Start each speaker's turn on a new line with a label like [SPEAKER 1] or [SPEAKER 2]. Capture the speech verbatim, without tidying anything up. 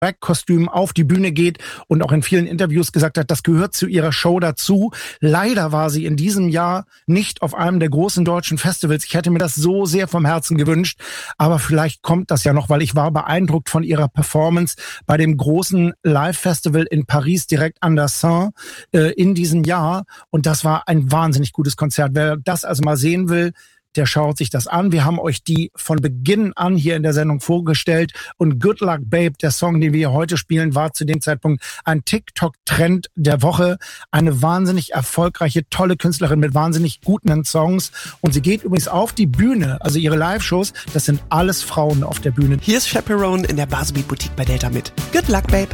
[SPEAKER 1] Drag-Kostüm auf die Bühne geht und auch in vielen Interviews gesagt hat, das gehört zu ihrer Show dazu. Leider war sie in diesem Jahr nicht auf einem der großen deutschen Festivals. Ich hätte mir das so sehr vom Herzen gewünscht, aber vielleicht kommt das ja noch, weil ich war beeindruckt von ihrer Performance bei dem großen Live-Festival in Paris, direkt an der Seine, äh, in diesem Jahr. Und das war ein wahnsinnig gutes Konzert. Wer das also mal sehen will, der schaut sich das an. Wir haben euch die von Beginn an hier in der Sendung vorgestellt. Und Good Luck Babe, der Song, den wir hier heute spielen, war zu dem Zeitpunkt ein TikTok-Trend der Woche. Eine wahnsinnig erfolgreiche, tolle Künstlerin mit wahnsinnig guten Songs. Und sie geht übrigens auf die Bühne, also ihre Live-Shows, das sind alles Frauen auf der Bühne.
[SPEAKER 2] Hier ist Chaperone in der Baselbeat Boutique bei Delta mit Good Luck Babe.